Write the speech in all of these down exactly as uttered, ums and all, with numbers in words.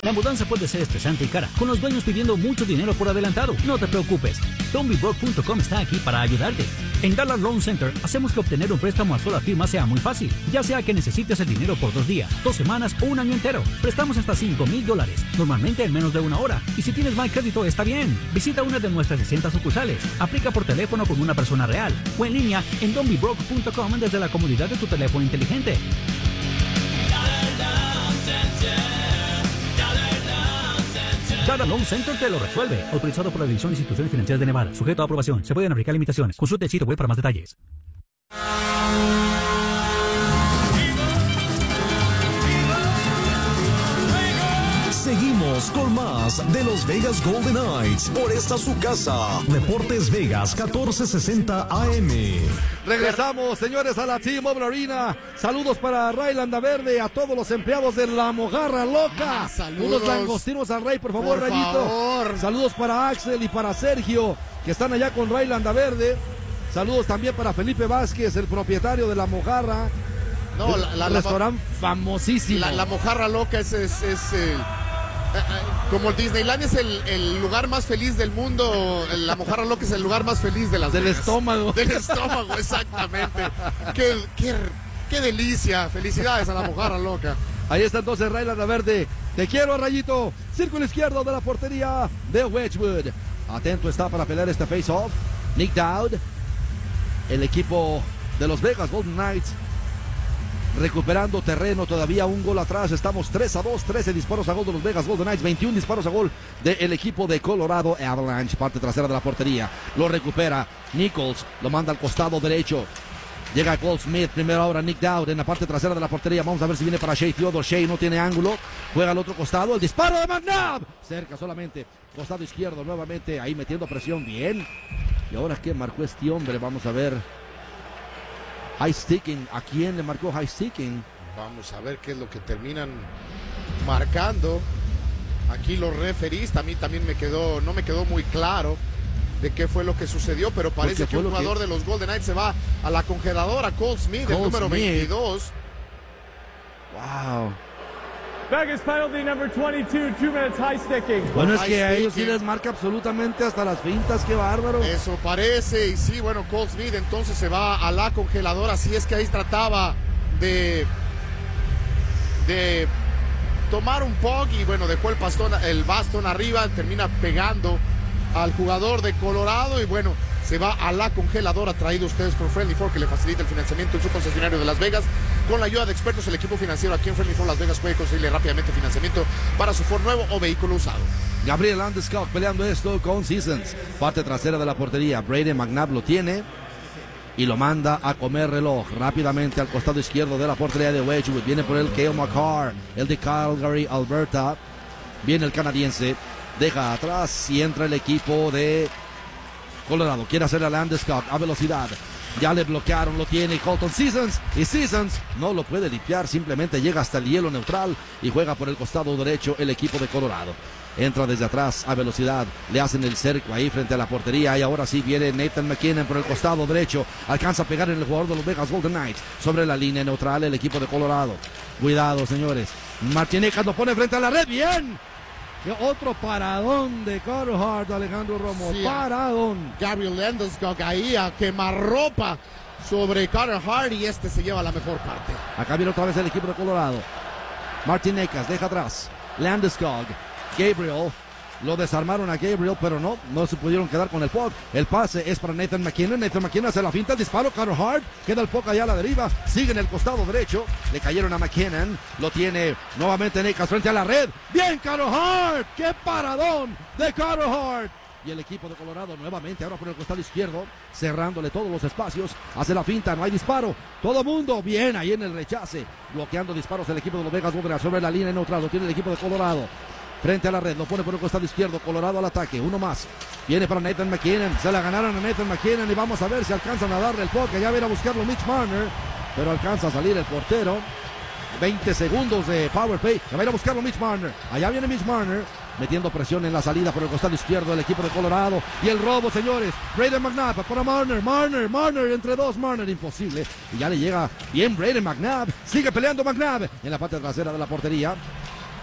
La mudanza puede ser estresante y cara, con los dueños pidiendo mucho dinero por adelantado. No te preocupes, Don't Be Broke punto com está aquí para ayudarte. En Dallas Loan Center hacemos que obtener un préstamo a sola firma sea muy fácil, ya sea que necesites el dinero por dos días, dos semanas o un año entero. Prestamos hasta cinco mil dólares, normalmente en menos de una hora. Y si tienes mal crédito, está bien. Visita una de nuestras sesenta sucursales. Aplica por teléfono con una persona real o en línea en Don't Be Broke punto com desde la comodidad de tu teléfono inteligente. Dallas Loan Center te lo resuelve. Autorizado por la División de Instituciones Financieras de Nevada. Sujeto a aprobación. Se pueden aplicar limitaciones. Consulte el sitio web para más detalles. Seguimos con más de los Vegas Golden Knights por esta su casa. Deportes Vegas catorce sesenta A M. Regresamos, señores, a la T-Mobile Arena. Saludos para Ray Landaverde, a todos los empleados de La Mojarra Loca. Ah, saludos. Unos langostinos al Ray, por favor, Por Rayito. favor. Saludos para Axel y para Sergio, que están allá con Ray Landaverde. Saludos también para Felipe Vázquez, el propietario de La Mojarra. No, la, la, restaurante la, famosísimo. La, la Mojarra Loca es, es, es eh, eh, como Disneyland es el, el lugar más feliz del mundo. La Mojarra Loca es el lugar más feliz de las Del Vegas. estómago. Del estómago, exactamente. qué, qué, qué delicia. Felicidades a la Mojarra Loca. Ahí está entonces Ray Landaverde. Te quiero, Rayito. Círculo izquierdo de la portería de Wedgwood. Atento está para pelear este face-off Nick Dowd. El equipo de los Vegas Golden Knights recuperando terreno, todavía un gol atrás. Estamos tres a dos, trece disparos a gol de los Vegas Golden Knights, veintiún disparos a gol del equipo de Colorado Avalanche. Parte trasera de la portería, lo recupera Nichols, lo manda al costado derecho. Llega Cole Smith, primero ahora Nick Dowd en la parte trasera de la portería. Vamos a ver si viene para Shea Theodore. Shea no tiene ángulo, juega al otro costado, el disparo de McNabb, cerca solamente, costado izquierdo nuevamente, ahí metiendo presión, bien. Y ahora qué marcó este hombre, vamos a ver. High sticking, ¿a quién le marcó high sticking? Vamos a ver qué es lo que terminan marcando. Aquí los referees, a mí también me quedó, no me quedó muy claro de qué fue lo que sucedió, pero parece que un jugador que... de los Golden Knights se va a la congeladora. Cole Smith, Cole el número Smith. veintidós. Wow. Vegas penalty number twenty-two, two minutes high sticking. Bueno, es que a ellos sí les marca absolutamente hasta las fintas, qué bárbaro. Eso parece, y sí, bueno, Cole Smith entonces se va a la congeladora, así es que ahí trataba de de tomar un puck y bueno, dejó el bastón, el bastón arriba, termina pegando al jugador de Colorado y bueno, se va a la congeladora, traído ustedes por Friendly Ford, que le facilita el financiamiento en su concesionario de Las Vegas. Con la ayuda de expertos, el equipo financiero aquí en Friendly Ford Las Vegas puede conseguirle rápidamente financiamiento para su Ford nuevo o vehículo usado. Gabriel Landeskog peleando esto con Seasons. Parte trasera de la portería, Brady McNabb lo tiene y lo manda a comer reloj rápidamente al costado izquierdo de la portería de Wedgwood. Viene por el Cale Makar, el de Calgary, Alberta. Viene el canadiense, deja atrás y entra el equipo de Colorado. Quiere hacer a Landeskog a velocidad. Ya le bloquearon, lo tiene Colton Seasons. Y Seasons no lo puede limpiar. Simplemente llega hasta el hielo neutral y juega por el costado derecho el equipo de Colorado. Entra desde atrás a velocidad. Le hacen el cerco ahí frente a la portería. Y ahora sí viene Nathan MacKinnon por el costado derecho. Alcanza a pegar en el jugador de los Vegas Golden Knights. Sobre la línea neutral el equipo de Colorado. Cuidado, señores. Martinez lo pone frente a la red. ¡Bien! Otro paradón de Carter Hart, Alejandro Romo. Sí, paradón. Gabriel Landeskog ahí a quemarropa sobre Carter Hart y este se lleva la mejor parte. Acá viene otra vez el equipo de Colorado. Martinez deja atrás. Landeskog. Gabriel. Lo desarmaron a Gabriel, pero no, no se pudieron quedar con el puck. El pase es para Nathan MacKinnon. Nathan MacKinnon hace la finta, el disparo. Carter Hart queda el puck allá a la deriva. Sigue en el costado derecho. Le cayeron a MacKinnon. Lo tiene nuevamente Necas frente a la red. ¡Bien, Carter Hart! ¡Qué paradón de Carter Hart! Y el equipo de Colorado nuevamente ahora por el costado izquierdo, cerrándole todos los espacios. Hace la finta, no hay disparo. Todo mundo bien ahí en el rechace. Bloqueando disparos el equipo de los Vegas Golden sobre la línea neutral. Lo tiene el equipo de Colorado. Frente a la red, lo pone por el costado izquierdo, Colorado al ataque, uno más, viene para Nathan MacKinnon, se la ganaron a Nathan MacKinnon y vamos a ver si alcanzan a darle el puck, ya viene a buscarlo Mitch Marner, pero alcanza a salir el portero, veinte segundos de power play, se va a ir a buscarlo Mitch Marner, allá viene Mitch Marner, metiendo presión en la salida por el costado izquierdo del equipo de Colorado, y el robo, señores, Brayden McNabb para Marner, Marner, Marner, entre dos, Marner, imposible, y ya le llega bien Brayden McNabb, sigue peleando McNabb, en la parte trasera de la portería.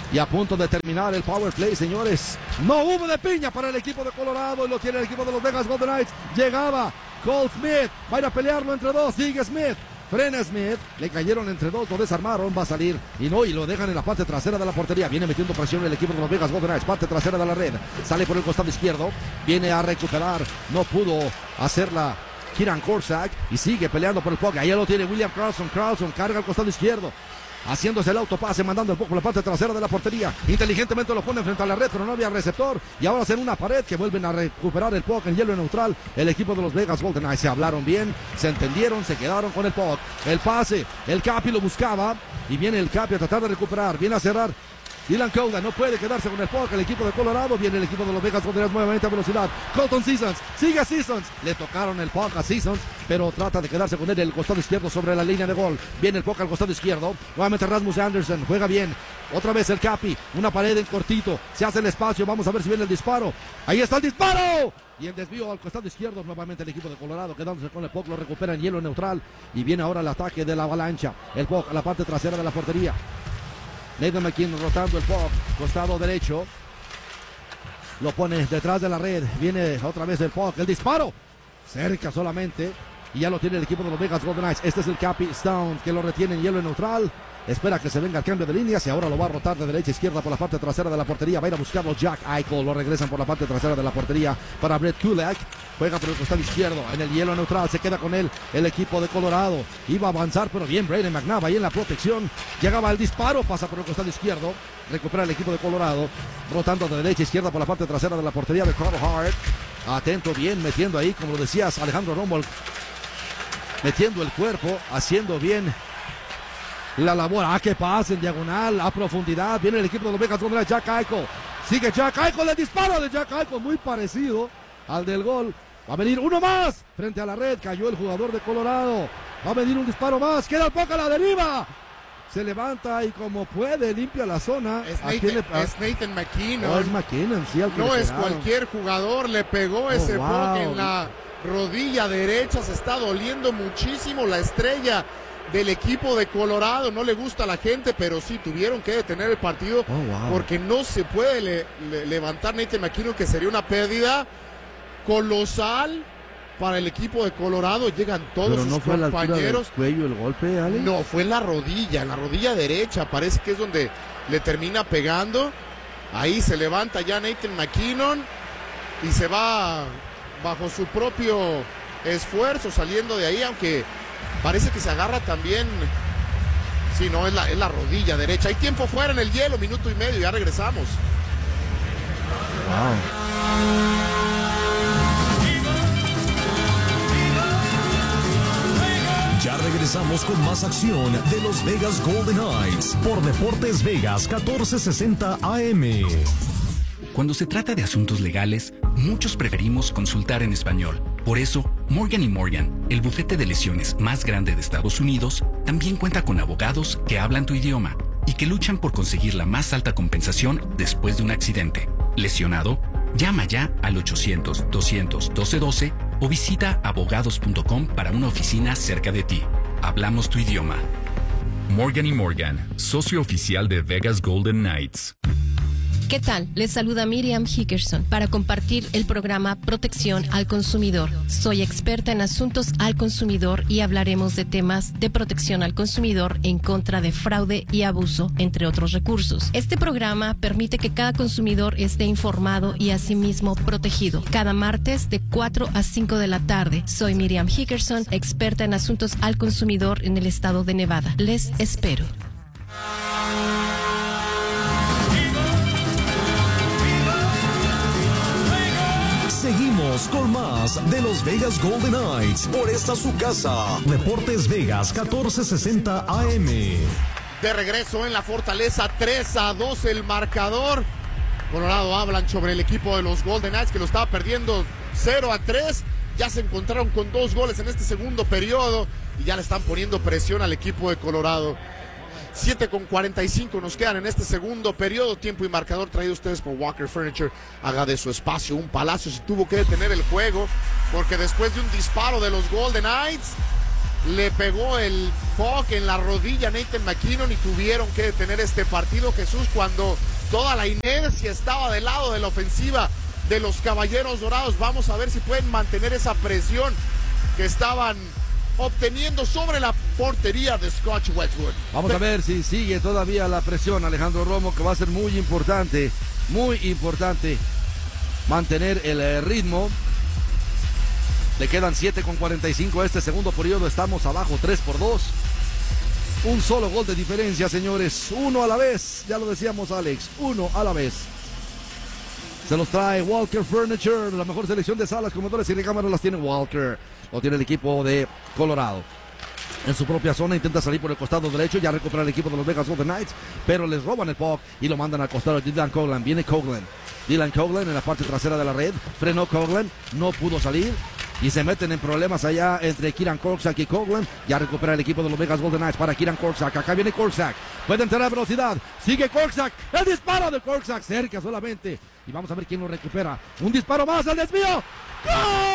Y a punto de terminar el power play, señores. No hubo de piña para el equipo de Colorado. Y lo tiene el equipo de los Vegas Golden Knights. Llegaba Cole Smith. Va a ir a pelearlo entre dos. Sigue Smith. Frena Smith. Le cayeron entre dos. Lo desarmaron. Va a salir. Y no. Y lo dejan en la parte trasera de la portería. Viene metiendo presión el equipo de los Vegas Golden Knights. Parte trasera de la red. Sale por el costado izquierdo. Viene a recuperar. No pudo hacerla Kieran Korczak. Y sigue peleando por el puck. Ahí lo tiene William Karlsson. Karlsson carga al costado izquierdo. Haciéndose el autopase, mandando el puck por la parte trasera de la portería. Inteligentemente lo pone frente a la red, pero no había receptor. Y ahora hacen una pared que vuelven a recuperar el puck en hielo neutral. El equipo de los Vegas Golden Knights se hablaron bien, se entendieron, se quedaron con el puck. El pase, el Capi lo buscaba. Y viene el Capi a tratar de recuperar. Viene a cerrar. Dylan Cowden no puede quedarse con el puck. El equipo de Colorado. Viene el equipo de los Vegas Golden Knights nuevamente a velocidad. Colton Sissons. Sigue Sissons. Le tocaron el puck a Sissons, pero trata de quedarse con él el costado izquierdo sobre la línea de gol. Viene el puck al costado izquierdo. Nuevamente Rasmus Anderson. Juega bien. Otra vez el Capi. Una pared en cortito. Se hace el espacio. Vamos a ver si viene el disparo. Ahí está el disparo. Y el desvío al costado izquierdo. Nuevamente el equipo de Colorado quedándose con el puck. Lo recupera en hielo neutral. Y viene ahora el ataque de la avalancha. El puck a la parte trasera de la portería. Nathan McKinnon rotando el puck, costado derecho. Lo pone detrás de la red. Viene otra vez el puck. El disparo. Cerca solamente. Y ya lo tiene el equipo de los Vegas Golden Knights. Este es el Capi Stone que lo retiene en hielo neutral. Espera que se venga el cambio de líneas y ahora lo va a rotar de derecha a izquierda por la parte trasera de la portería. Va a ir a buscarlo Jack Eichel. Lo regresan por la parte trasera de la portería para Brett Kulak. Juega por el costado izquierdo en el hielo neutral. Se queda con él el equipo de Colorado. Iba a avanzar, pero bien Brayden McNabb ahí en la protección. Llegaba el disparo, pasa por el costado izquierdo. Recupera el equipo de Colorado. Rotando de derecha a izquierda por la parte trasera de la portería de Carl Hart. Atento, bien, metiendo ahí, como lo decías, Alejandro Romo. Metiendo el cuerpo, haciendo bien la labor. Ah, que pase en diagonal, a profundidad. Viene el equipo de los Vegas contra Jack Eichel. Sigue Jack Eichel, el disparo de Jack Eichel, muy parecido al del gol. Va a venir uno más frente a la red. Cayó el jugador de Colorado. Va a venir un disparo más. Queda el poco a la deriva. Se levanta y como puede limpia la zona. Es Nathan, le... es Nathan McKinnon. No es McKinnon, sí, no es cualquier jugador. Le pegó oh, ese wow. puck en la rodilla derecha. Se está doliendo muchísimo. La estrella del equipo de Colorado, no le gusta a la gente, pero sí tuvieron que detener el partido oh, wow. porque no se puede le, le, levantar Nathan McKinnon, que sería una pérdida colosal para el equipo de Colorado. Llegan todos pero sus no fue compañeros. El cuello el golpe, Ale. No, fue en la rodilla, en la rodilla derecha, parece que es donde le termina pegando. Ahí se levanta ya Nathan McKinnon y se va bajo su propio esfuerzo saliendo de ahí, aunque parece que se agarra también. Sí, no, es la, es la rodilla derecha. Hay tiempo fuera en el hielo, minuto y medio, ya regresamos. Wow. Ya regresamos con más acción de los Vegas Golden Knights por Deportes Vegas catorce sesenta A M. Cuando se trata de asuntos legales, muchos preferimos consultar en español. Por eso, Morgan y Morgan, el bufete de lesiones más grande de Estados Unidos, también cuenta con abogados que hablan tu idioma y que luchan por conseguir la más alta compensación después de un accidente. ¿Lesionado? Llama ya al ochocientos, doscientos, doce doce o visita abogados punto com para una oficina cerca de ti. Hablamos tu idioma. Morgan y Morgan, socio oficial de Vegas Golden Knights. ¿Qué tal? Les saluda Miriam Hickerson para compartir el programa Protección al Consumidor. Soy experta en asuntos al consumidor y hablaremos de temas de protección al consumidor en contra de fraude y abuso, entre otros recursos. Este programa permite que cada consumidor esté informado y asimismo protegido. Cada martes de cuatro a cinco de la tarde. Soy Miriam Hickerson, experta en asuntos al consumidor en el estado de Nevada. Les espero. Seguimos con más de los Vegas Golden Knights por esta su casa. Deportes Vegas catorce sesenta A M. De regreso en la Fortaleza, tres a dos el marcador. Colorado hablan sobre el equipo de los Golden Knights que lo estaba perdiendo cero a tres. Ya se encontraron con dos goles en este segundo periodo y ya le están poniendo presión al equipo de Colorado. siete con cuarenta y cinco nos quedan en este segundo periodo. Tiempo y marcador traído ustedes por Walker Furniture. Haga de su espacio un palacio. Se tuvo que detener el juego porque después de un disparo de los Golden Knights, le pegó el puck en la rodilla a Nathan MacKinnon y tuvieron que detener este partido, Jesús, cuando toda la inercia estaba del lado de la ofensiva de los Caballeros Dorados. Vamos a ver si pueden mantener esa presión que estaban obteniendo sobre la portería de Scotch Westwood. Vamos a ver si sigue todavía la presión, Alejandro Romo, que va a ser muy importante, muy importante mantener el ritmo. Le quedan siete con cuarenta y cinco a este segundo periodo, estamos abajo tres por dos. Un solo gol de diferencia, señores, uno a la vez, ya lo decíamos, Alex, uno a la vez. Se los trae Walker Furniture, la mejor selección de salas, comedores y recámaras las tiene Walker. Lo tiene el equipo de Colorado. En su propia zona intenta salir por el costado derecho, ya recupera el equipo de los Vegas Golden Knights, pero les roban el puck y lo mandan al costado de Dylan Coghlan. Viene Coghlan. Dylan Coghlan en la parte trasera de la red. Frenó Coghlan, no pudo salir. Y se meten en problemas allá entre Kieran Korczak y Coghlan. Ya recupera el equipo de los Vegas Golden Knights para Kieran Korczak. Acá viene Korczak. Puede entrar a velocidad. Sigue Korczak. El disparo de Korczak cerca solamente. Y vamos a ver quién lo recupera. Un disparo más, el desvío. ¡Gol!